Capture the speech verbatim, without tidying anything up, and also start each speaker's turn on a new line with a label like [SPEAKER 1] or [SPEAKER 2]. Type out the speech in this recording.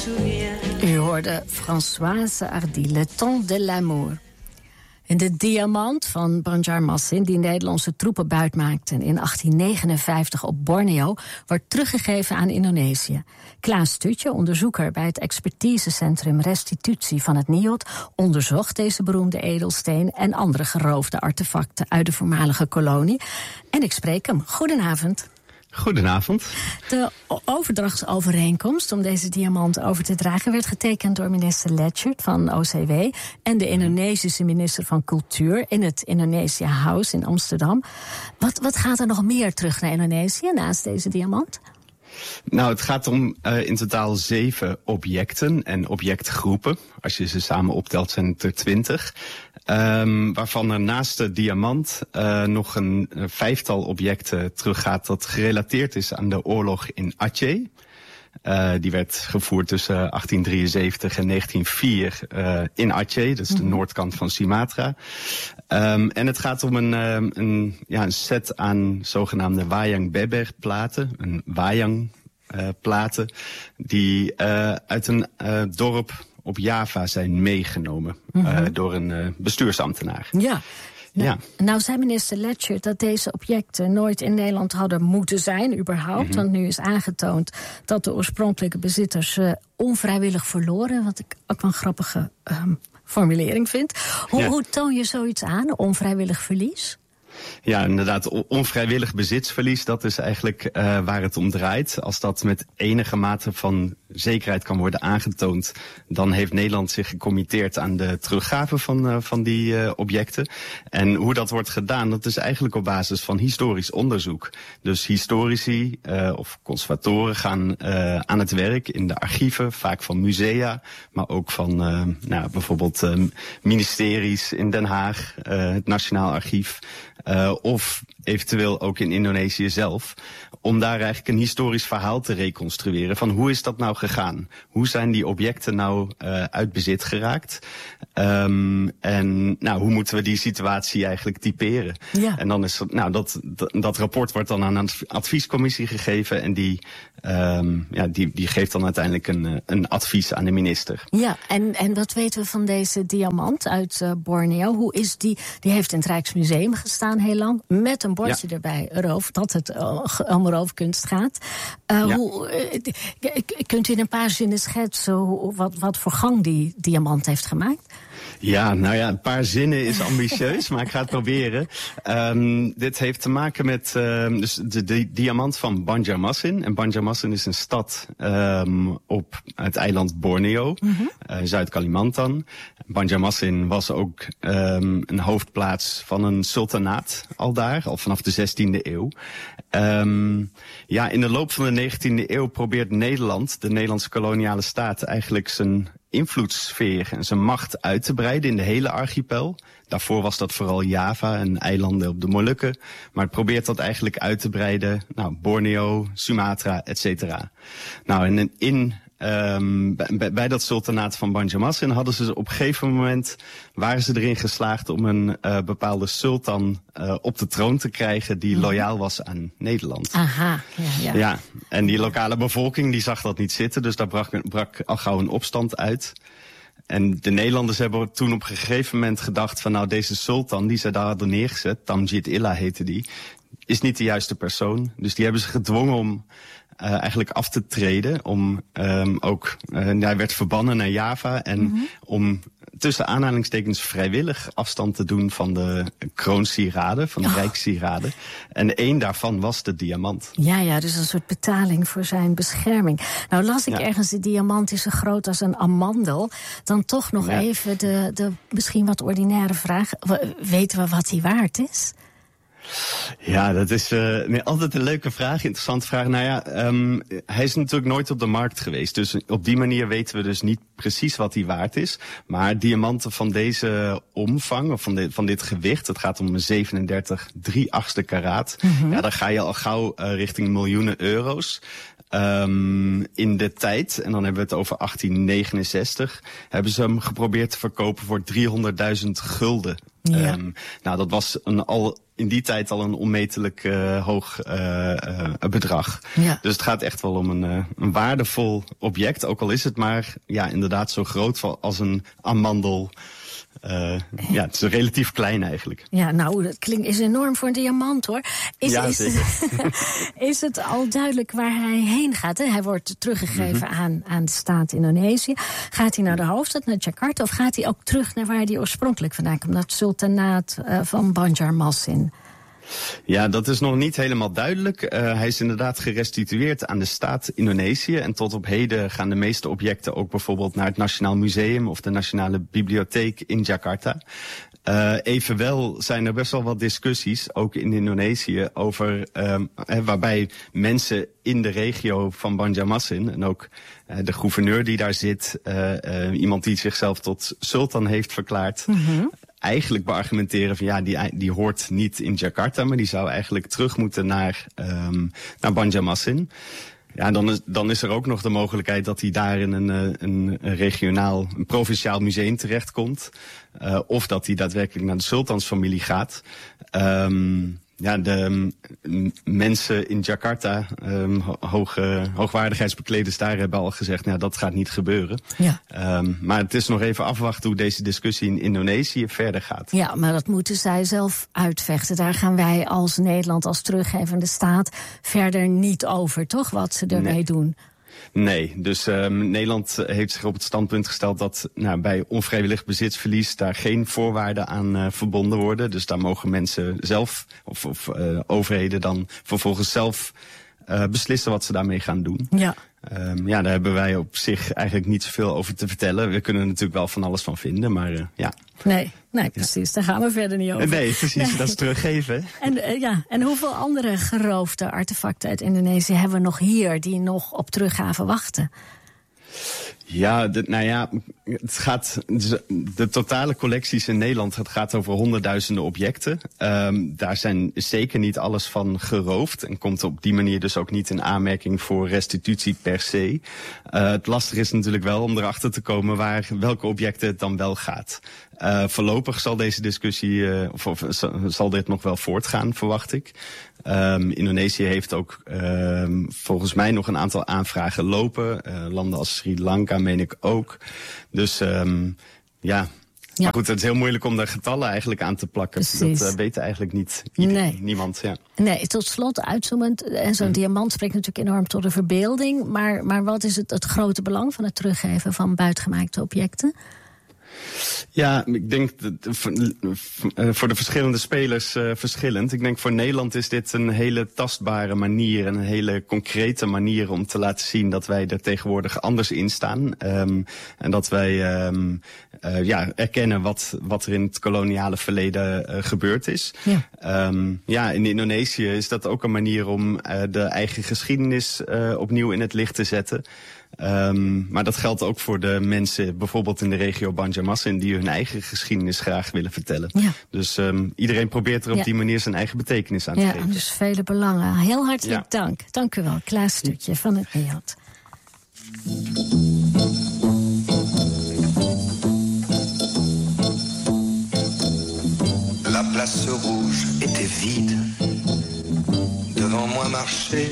[SPEAKER 1] U hoorde Françoise Hardy, Le Temps de l'amour. En de diamant van Banjar Masin, die Nederlandse troepen buitmaakten in achttien negenenvijftig op Borneo, wordt teruggegeven aan Indonesië. Klaas Tutje, onderzoeker bij het expertisecentrum Restitutie van het N I O D, onderzocht deze beroemde edelsteen en andere geroofde artefacten uit de voormalige kolonie. En ik spreek hem. Goedenavond.
[SPEAKER 2] Goedenavond.
[SPEAKER 1] De overdrachtsovereenkomst om deze diamant over te dragen werd getekend door minister Letchert van O C W en de Indonesische minister van Cultuur in het Indonesia House in Amsterdam. Wat, wat gaat er nog meer terug naar Indonesië naast deze diamant?
[SPEAKER 2] Nou, het gaat om uh, in totaal zeven objecten en objectgroepen. Als je ze samen optelt zijn het er twintig. Um, waarvan er naast de diamant uh, nog een, een vijftal objecten teruggaat dat gerelateerd is aan de oorlog in Aceh. Uh, die werd gevoerd tussen achttien drieënzeventig en negentien nul vier uh, in Aceh, dat is de mm-hmm. noordkant van Sumatra. Um, en het gaat om een, um, een, ja, een set aan zogenaamde wayang beber platen, een wayang uh, platen, die uh, uit een uh, dorp op Java zijn meegenomen mm-hmm. uh, door een uh, bestuursambtenaar.
[SPEAKER 1] Ja. Nou,
[SPEAKER 2] ja.
[SPEAKER 1] nou zei minister Letchert dat deze objecten nooit in Nederland hadden moeten zijn, überhaupt. Mm-hmm. Want nu is aangetoond dat de oorspronkelijke bezitters uh, onvrijwillig verloren. Wat ik ook wel een grappige um, formulering vind. Hoe, ja. hoe toon je zoiets aan, onvrijwillig verlies?
[SPEAKER 2] Ja, inderdaad, onvrijwillig bezitsverlies, dat is eigenlijk uh, waar het om draait. Als dat met enige mate van zekerheid kan worden aangetoond, dan heeft Nederland zich gecommitteerd aan de teruggave van, uh, van die uh, objecten. En hoe dat wordt gedaan, dat is eigenlijk op basis van historisch onderzoek. Dus historici uh, of conservatoren gaan uh, aan het werk in de archieven, vaak van musea, maar ook van uh, nou, bijvoorbeeld uh, ministeries in Den Haag, uh, het Nationaal Archief. Uh, of eventueel ook in Indonesië zelf, om daar eigenlijk een historisch verhaal te reconstrueren van hoe is dat nou gegaan? Hoe zijn die objecten nou uh, uit bezit geraakt? Um, en nou, hoe moeten we die situatie eigenlijk typeren? Ja. En dan is nou, dat, dat, dat rapport wordt dan aan een adviescommissie gegeven en die, um, ja, die, die geeft dan uiteindelijk een, een advies aan de minister.
[SPEAKER 1] Ja, en, en wat weten we van deze diamant uit uh, Borneo? Hoe is die? Die heeft in het Rijksmuseum gestaan heel lang, met een bordje ja. erbij, roof, dat het uh, om roofkunst gaat. Uh, ja. hoe, uh, kunt u in een paar zinnen schetsen hoe, wat, wat voor gang die diamant heeft gemaakt?
[SPEAKER 2] Ja, nou ja, een paar zinnen is ambitieus, maar ik ga het proberen. Um, dit heeft te maken met uh, dus de, de diamant van Banjar Masin. En Banjar Masin is een stad um, op het eiland Borneo, mm-hmm. uh, Zuid-Kalimantan. Banjar Masin was ook um, een hoofdplaats van een sultanaat al daar, al vanaf de zestiende eeuw. Um, ja, in de loop van de negentiende eeuw probeert Nederland, de Nederlandse koloniale staat, eigenlijk zijn invloedssfeer en zijn macht uit te breiden in de hele archipel. Daarvoor was dat vooral Java en eilanden op de Molukken. Maar het probeert dat eigenlijk uit te breiden. Nou, Borneo, Sumatra, et cetera. Nou, en in Um, bij, bij dat sultanaat van Banjar Masin hadden ze op een gegeven moment, waren ze erin geslaagd om een uh, bepaalde sultan uh, op de troon te krijgen die loyaal was aan Nederland.
[SPEAKER 1] Aha, ja, ja.
[SPEAKER 2] Ja, en die lokale bevolking die zag dat niet zitten, dus daar brak, brak al gauw een opstand uit. En de Nederlanders hebben toen op een gegeven moment gedacht van nou, deze sultan die ze daar hadden neergezet, Tamjid Illa heette die, is niet de juiste persoon. Dus die hebben ze gedwongen om Uh, eigenlijk af te treden, om um, ook, uh, hij werd verbannen naar Java en mm-hmm. om tussen aanhalingstekens vrijwillig afstand te doen van de kroonsieraden, van de oh. rijkssieraden. En één daarvan was de diamant.
[SPEAKER 1] Ja, ja, dus een soort betaling voor zijn bescherming. Nou las ik ja. ergens, de diamant is zo groot als een amandel. Dan toch nog ja. even de, de misschien wat ordinaire vraag. Weten we wat die waard is?
[SPEAKER 2] Ja, dat is uh, nee, altijd een leuke vraag, interessante vraag. Nou ja, um, hij is natuurlijk nooit op de markt geweest. Dus op die manier weten we dus niet precies wat hij waard is. Maar diamanten van deze omvang, of van, de, van dit gewicht, het gaat om een zevenendertig drie achtste karaat. Mm-hmm. Ja, dan ga je al gauw uh, richting miljoenen euro's. Um, in de tijd, en dan hebben we het over achttien negenenzestig... hebben ze hem geprobeerd te verkopen voor driehonderdduizend gulden. Ja. Um, nou, dat was een, al in die tijd al een onmetelijk uh, hoog uh, uh, bedrag. Ja. Dus het gaat echt wel om een, uh, een waardevol object. Ook al is het maar ja, inderdaad zo groot als een amandel. Uh, ja, het is relatief klein eigenlijk.
[SPEAKER 1] Ja, nou, dat klinkt is enorm voor een diamant, hoor. Is,
[SPEAKER 2] ja,
[SPEAKER 1] is, is het al duidelijk waar hij heen gaat? Hè? Hij wordt teruggegeven mm-hmm. aan, aan de staat Indonesië. Gaat hij naar de hoofdstad, naar Jakarta, of gaat hij ook terug naar waar hij oorspronkelijk vandaan komt, naar het sultanaat uh, van Banjarmasin?
[SPEAKER 2] Ja, dat is nog niet helemaal duidelijk. Uh, hij is inderdaad gerestitueerd aan de staat Indonesië. En tot op heden gaan de meeste objecten ook bijvoorbeeld naar het Nationaal Museum of de Nationale Bibliotheek in Jakarta. Uh, evenwel zijn er best wel wat discussies, ook in Indonesië, over um, waarbij mensen in de regio van Banjarmasin en ook uh, de gouverneur die daar zit, uh, uh, iemand die zichzelf tot sultan heeft verklaard, mm-hmm. eigenlijk beargumenteren van ja, die, die hoort niet in Jakarta, maar die zou eigenlijk terug moeten naar, um, naar Banjarmasin. Ja, dan is, dan is er ook nog de mogelijkheid dat hij daar in een, een, een regionaal, een provinciaal museum terechtkomt. Uh, of dat hij daadwerkelijk naar de sultansfamilie gaat. Um, ja, de um, mensen in Jakarta, um, hoge, hoogwaardigheidsbekleders daar hebben al gezegd, nou, dat gaat niet gebeuren. Ja. Um, maar het is nog even afwachten hoe deze discussie in Indonesië verder gaat.
[SPEAKER 1] Ja, maar dat moeten zij zelf uitvechten. Daar gaan wij als Nederland, als teruggevende staat, verder niet over, toch? Wat ze ermee nee. doen.
[SPEAKER 2] Nee, dus um, Nederland heeft zich op het standpunt gesteld dat nou, bij onvrijwillig bezitsverlies daar geen voorwaarden aan uh, verbonden worden. Dus daar mogen mensen zelf of, of uh, overheden dan vervolgens zelf uh, beslissen wat ze daarmee gaan doen. Ja. Um, ja, daar hebben wij op zich eigenlijk niet zoveel over te vertellen. We kunnen er natuurlijk wel van alles van vinden, maar uh, ja.
[SPEAKER 1] Nee, nee, precies. Ja. Daar gaan we verder niet over.
[SPEAKER 2] Nee, precies. Nee. Dat is teruggeven.
[SPEAKER 1] En, uh, ja, en hoeveel andere geroofde artefacten uit Indonesië hebben we nog hier die nog op teruggave wachten?
[SPEAKER 2] Ja, de, nou ja, het gaat, de totale collecties in Nederland, het gaat over honderdduizenden objecten. Um, daar zijn zeker niet alles van geroofd en komt op die manier dus ook niet in aanmerking voor restitutie per se. Uh, het lastige is natuurlijk wel om erachter te komen waar, welke objecten het dan wel gaat. Uh, voorlopig zal deze discussie, uh, of, of zal dit nog wel voortgaan, verwacht ik. Um, Indonesië heeft ook um, volgens mij nog een aantal aanvragen lopen. Uh, landen als Sri Lanka meen ik ook. Dus um, ja... Ja. Maar goed, het is heel moeilijk om daar getallen eigenlijk aan te plakken. Precies. Dat uh, weet eigenlijk niet iedereen, nee. niemand. Ja.
[SPEAKER 1] Nee, tot slot uitzoomend. En zo'n mm. diamant spreekt natuurlijk enorm tot de verbeelding. Maar, maar wat is het, het grote belang van het teruggeven van buitgemaakte objecten?
[SPEAKER 2] Ja, ik denk dat voor de verschillende spelers uh, verschillend. Ik denk voor Nederland is dit een hele tastbare manier en een hele concrete manier om te laten zien dat wij er tegenwoordig anders in staan. Um, en dat wij um, uh, ja, erkennen wat, wat er in het koloniale verleden uh, gebeurd is. Ja. Um, ja, in Indonesië is dat ook een manier om uh, de eigen geschiedenis uh, opnieuw in het licht te zetten. Um, maar dat geldt ook voor de mensen bijvoorbeeld in de regio Banjarmasin die hun eigen geschiedenis graag willen vertellen. Ja. Dus um, iedereen probeert er op ja. die manier zijn eigen betekenis aan te
[SPEAKER 1] ja,
[SPEAKER 2] geven.
[SPEAKER 1] Ja, dus vele belangen. Heel hartelijk ja. dank. Dank u wel. Klaas Stukje van het Riad.
[SPEAKER 3] La place rouge était vide. Devant moi marchait